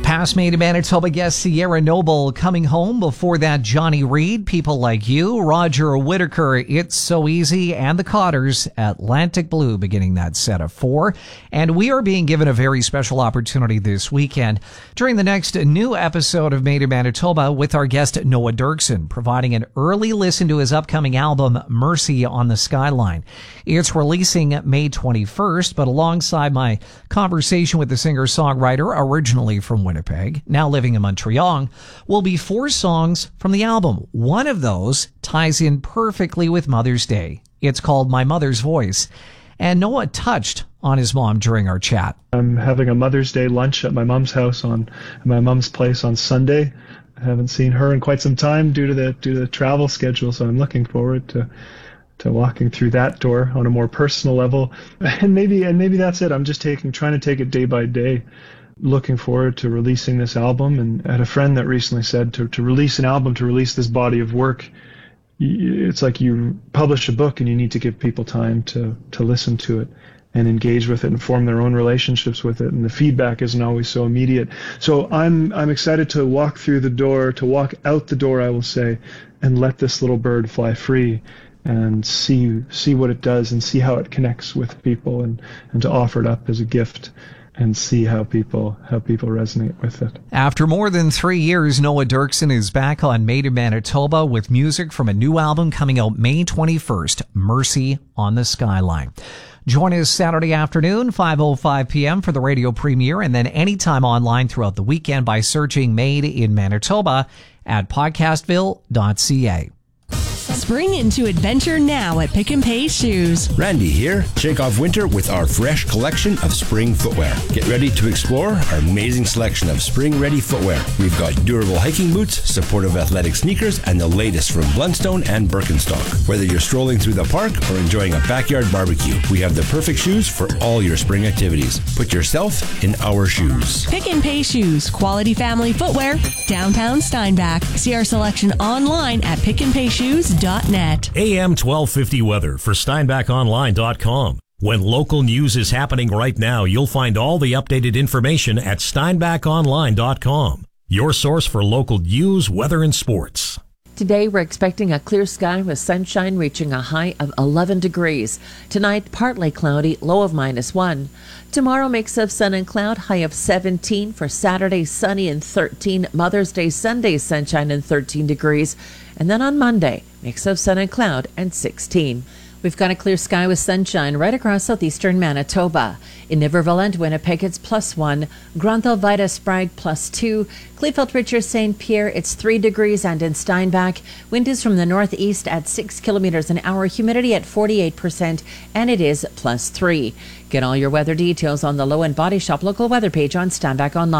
Past Made in Manitoba guest Sierra Noble coming home. Before that, Johnny Reed, People Like You, Roger Whittaker, It's So Easy, and the Cotters, Atlantic Blue, beginning that set of 4. And we are being given a very special opportunity this weekend during the next new episode of Made in Manitoba with our guest Noah Derksen, providing an early listen to his upcoming album, Mercy on the Skyline. It's releasing May 21st, but alongside my conversation with the singer-songwriter, originally from Winnipeg, now living in Montreal, will be 4 songs from the album. One of those ties in perfectly with Mother's Day. It's called My Mother's Voice. And Noah touched on his mom during our chat. I'm having a Mother's Day lunch at my mom's house at my mom's place on Sunday. I haven't seen her in quite some time due to the travel schedule, so I'm looking forward to walking through that door on a more personal level. And maybe that's it. I'm just trying to take it day by day. Looking forward to releasing this album, and I had a friend that recently said to release an album, to release this body of work, it's like you publish a book and you need to give people time to listen to it and engage with it and form their own relationships with it, and the feedback isn't always so immediate. So I'm excited to walk through the door, to walk out the door, I will say, and let this little bird fly free and see what it does and see how it connects with people, and to offer it up as a gift and see how people resonate with it. After more than 3 years, Noah Derksen is back on Made in Manitoba with music from a new album coming out May 21st, Mercy on the Skyline. Join us Saturday afternoon, 5:05 p.m. for the radio premiere, and then anytime online throughout the weekend by searching Made in Manitoba at podcastville.ca. Spring into adventure now at Pick and Pay Shoes. Randy here. Shake off winter with our fresh collection of spring footwear. Get ready to explore our amazing selection of spring-ready footwear. We've got durable hiking boots, supportive athletic sneakers, and the latest from Blundstone and Birkenstock. Whether you're strolling through the park or enjoying a backyard barbecue, we have the perfect shoes for all your spring activities. Put yourself in our shoes. Pick and Pay Shoes, quality family footwear, downtown Steinbach. See our selection online at pickandpayshoes.net. AM 1250 weather for SteinbachOnline.com. When local news is happening right now, you'll find all the updated information at SteinbachOnline.com. Your source for local news, weather, and sports. Today, we're expecting a clear sky with sunshine reaching a high of 11 degrees. Tonight, partly cloudy, low of -1. Tomorrow, mix of sun and cloud, high of 17. For Saturday, sunny and 13. Mother's Day, Sunday, sunshine and 13 degrees. And then on Monday, mix of sun and cloud and 16. We've got a clear sky with sunshine right across southeastern Manitoba. In Niverville and Winnipeg, it's +1. Granville, Vida, Sprague, +2. Kleefeld, Richard, St. Pierre, it's 3 degrees. And in Steinbach, wind is from the northeast at 6 kilometers an hour, humidity at 48%, and it is +3. Get all your weather details on the Low and Body Shop local weather page on Steinbach Online.